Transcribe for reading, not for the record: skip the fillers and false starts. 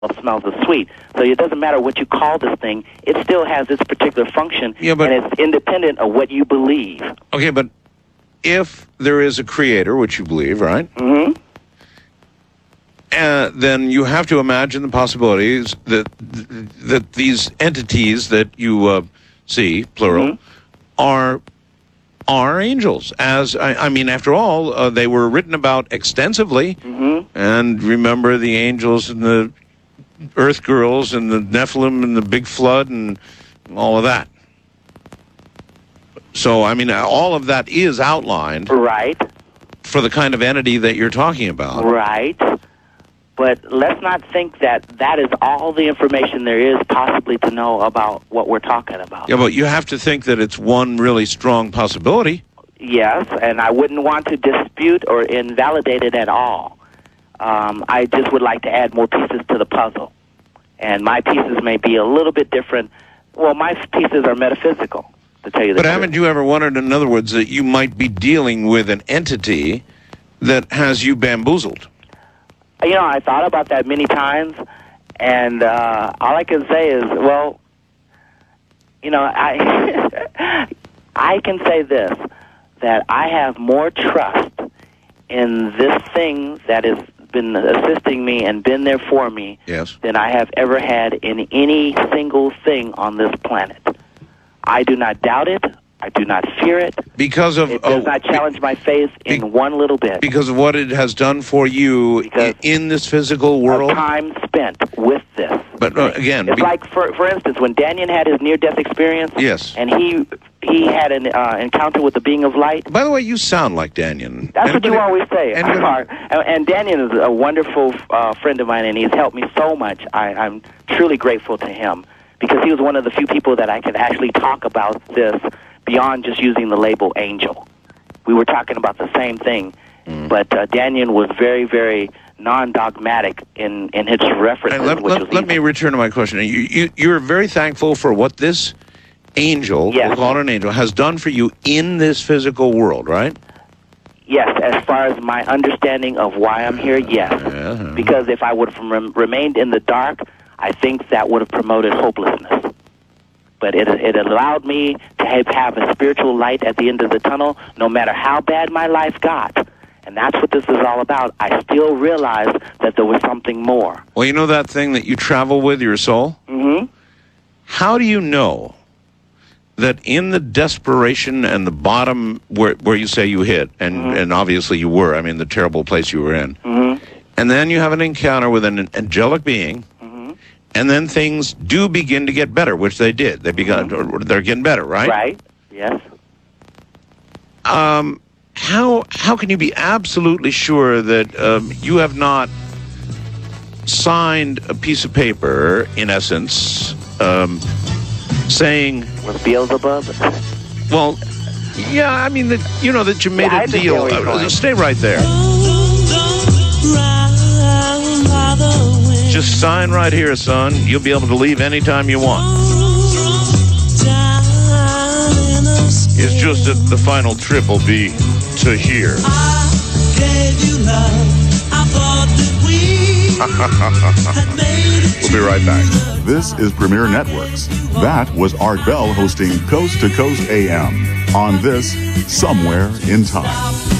smells of sweet. So it doesn't matter what you call this thing, it still has its particular function, and it's independent of what you believe. Okay, but if there is a creator, which you believe, right? Mm-hmm. Then you have to imagine the possibilities that these entities that you see, plural, are angels. As I mean, after all, they were written about extensively. And remember the angels and the earth girls and the Nephilim and the big flood and all of that. So, I mean, all of that is outlined. Right. For the kind of entity that you're talking about. Right. But let's not think that that is all the information there is possibly to know about what we're talking about. Yeah, but you have to think that it's one really strong possibility. Yes, and I wouldn't want to dispute or invalidate it at all. I just would like to add more pieces to the puzzle. And my pieces may be a little bit different. Well, my pieces are metaphysical, to tell you the truth. But haven't you ever wondered, in other words, that you might be dealing with an entity that has you bamboozled? You know, I thought about that many times, and all I can say is, well, you know, I can say this, that I have more trust in this thing that has been assisting me and been there for me than I have ever had in any single thing on this planet. I do not doubt it. I do not fear it. Because of it does not challenge my faith in one little bit. Because of what it has done for you in this physical world. Time spent with this. But again, it's like for instance, when Daniel had his near-death experience. Yes. And he had an encounter with the being of light. By the way, you sound like Daniel. That's what you always say. And Daniel is a wonderful friend of mine, and he's helped me so much. I'm truly grateful to him because he was one of the few people that I could actually talk about this beyond just using the label angel. We were talking about the same thing, but Daniel was very, very non-dogmatic in his references. Let me return to my question. You're very thankful for what this angel, we'll call it an angel, has done for you in this physical world, right? Yes, as far as my understanding of why I'm here, yes. Because if I would have remained in the dark, I think that would have promoted hopelessness. But it allowed me to have a spiritual light at the end of the tunnel, no matter how bad my life got. And that's what this is all about. I still realized that there was something more. Well, you know that thing that you travel with, your soul? Mm-hmm. How do you know that in the desperation and the bottom where you say you hit, and obviously you were, I mean, the terrible place you were in, and then you have an encounter with an angelic being, and then things do begin to get better, which they did. They're getting better, right? Right, yes. How can you be absolutely sure that you have not signed a piece of paper, in essence, saying... With Beelzebub? Well, yeah, I mean, that you made a deal. Stay right there. Just sign right here, son. You'll be able to leave anytime you want. It's just that the final trip will be to here. We'll be right back. This is Premier Networks. That was Art Bell hosting Coast to Coast AM on this Somewhere in Time.